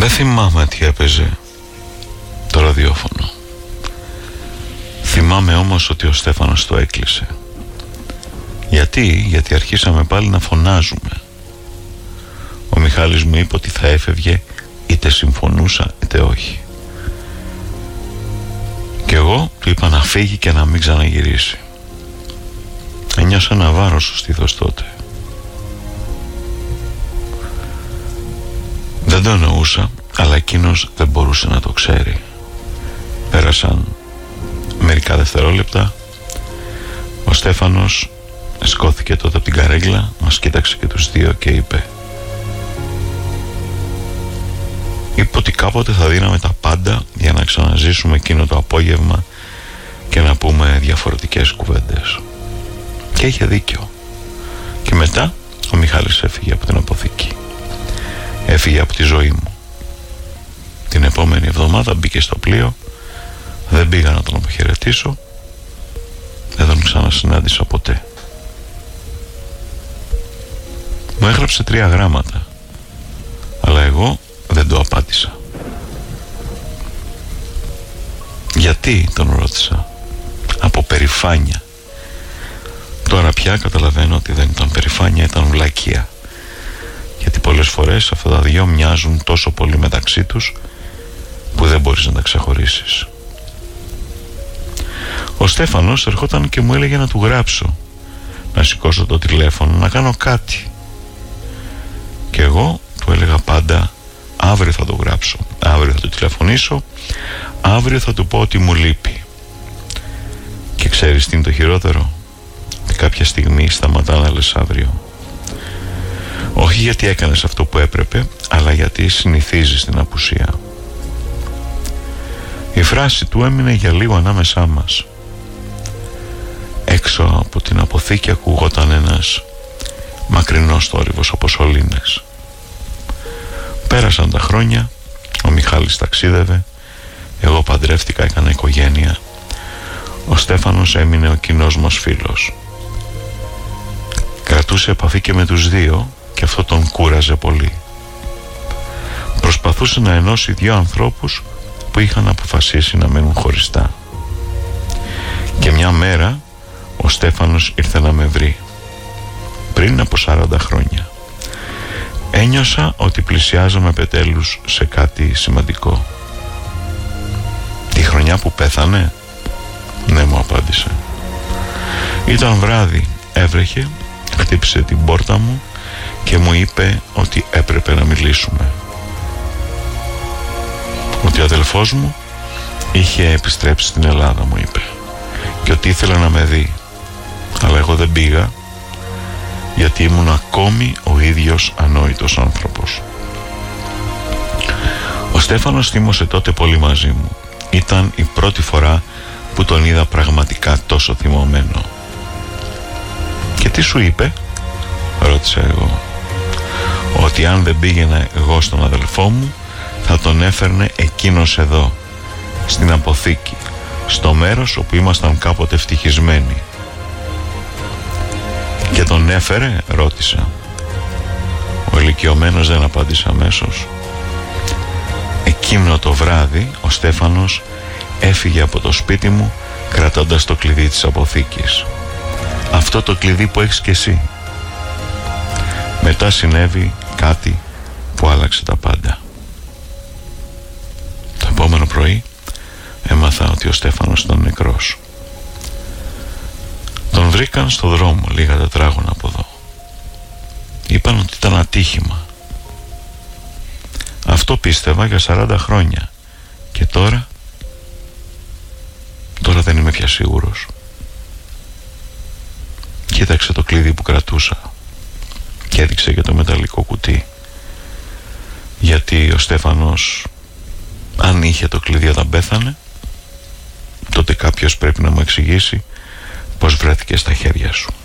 Δεν θυμάμαι τι έπαιζε το ραδιόφωνο. Θυμάμαι όμως ότι ο Στέφανος το έκλεισε. Γιατί αρχίσαμε πάλι να φωνάζουμε. Ο Μιχάλης μου είπε ότι θα έφευγε είτε συμφωνούσα είτε όχι. Και εγώ του είπα να φύγει και να μην ξαναγυρίσει. Ένιωσα ένα βάρος ο στήθος τότε. Δεν το εννοούσα, αλλά εκείνος δεν μπορούσε να το ξέρει. Πέρασαν μερικά δευτερόλεπτα. Ο Στέφανος σκόθηκε τότε από την καρέγκλα, μας κοίταξε και τους δύο και είπε ότι κάποτε θα δίναμε τα πάντα για να ξαναζήσουμε εκείνο το απόγευμα και να πούμε διαφορετικές κουβέντες. Και είχε δίκιο. Και μετά ο Μιχάλης έφυγε από την αποθήκη. Έφυγε από τη ζωή μου. Την επόμενη εβδομάδα μπήκε στο πλοίο. Δεν πήγα να τον αποχαιρετήσω. Δεν τον ξανασυνάντησα ποτέ. Μου έγραψε 3 γράμματα, αλλά εγώ δεν το απάντησα. Γιατί, τον ρώτησα. Από περηφάνεια. Τώρα πια καταλαβαίνω ότι δεν ήταν περηφάνεια, ήταν βλακεία. Γιατί πολλές φορές αυτά τα δυο μοιάζουν τόσο πολύ μεταξύ τους που δεν μπορείς να τα ξεχωρίσεις. Ο Στέφανος ερχόταν και μου έλεγε να του γράψω, να σηκώσω το τηλέφωνο, να κάνω κάτι. Και εγώ του έλεγα πάντα αύριο θα το γράψω, αύριο θα του τηλεφωνήσω, αύριο θα του πω ότι μου λείπει. Και ξέρεις τι είναι το χειρότερο? Ότι κάποια στιγμή σταματά να λες αύριο. Όχι γιατί έκανες αυτό που έπρεπε, αλλά γιατί συνηθίζεις την απουσία. Η φράση του έμεινε για λίγο ανάμεσά μας. Έξω από την αποθήκη ακουγόταν ένας μακρινός θόρυβος από σωλήνες. Πέρασαν τα χρόνια, ο Μιχάλης ταξίδευε, εγώ παντρεύτηκα, έκανα οικογένεια. Ο Στέφανος έμεινε ο κοινός μας φίλος. Κρατούσε επαφή και με τους δύο και αυτό τον κούραζε πολύ. Προσπαθούσε να ενώσει 2 ανθρώπους που είχαν αποφασίσει να μένουν χωριστά. Και μια μέρα ο Στέφανος ήρθε να με βρει. Πριν από 40 χρόνια. Ένιωσα ότι πλησιάζαμε επιτέλους σε κάτι σημαντικό. Τη χρονιά που πέθανε? Ναι, μου απάντησε. Ήταν βράδυ, έβρεχε, χτύπησε την πόρτα μου και μου είπε ότι έπρεπε να μιλήσουμε. Ότι ο αδελφός μου είχε επιστρέψει στην Ελλάδα, μου είπε, και ότι ήθελε να με δει. Αλλά εγώ δεν πήγα, γιατί ήμουν ακόμη ο ίδιος ανόητος άνθρωπος. Ο Στέφανος θύμωσε τότε πολύ μαζί μου. Ήταν η πρώτη φορά που τον είδα πραγματικά τόσο θυμωμένο. Και τι σου είπε? Ρώτησα εγώ. Ότι αν δεν πήγαινα εγώ στον αδελφό μου, θα τον έφερνε εκείνος εδώ, στην αποθήκη, στο μέρος όπου ήμασταν κάποτε ευτυχισμένοι. Και τον έφερε? Ρώτησα. Ο ηλικιωμένος δεν απάντησε αμέσως. Εκείνο το βράδυ ο Στέφανος έφυγε από το σπίτι μου κρατώντας το κλειδί της αποθήκης. Αυτό το κλειδί που έχεις και εσύ. Μετά συνέβη κάτι που άλλαξε τα πάντα. Το επόμενο πρωί έμαθα ότι ο Στέφανος ήταν νεκρός. Τον βρήκαν στο δρόμο λίγα τετράγωνα από εδώ. Είπαν ότι ήταν ατύχημα. Αυτό πίστευα για 40 χρόνια. Και τώρα δεν είμαι πια σίγουρος. Κοίταξε το κλειδί που κρατούσα και έδειξε και το μεταλλικό κουτί. Γιατί ο Στέφανος, αν είχε το κλειδί όταν πέθανε, τότε κάποιος πρέπει να μου εξηγήσει πώς βρέθηκε στα χέρια σου.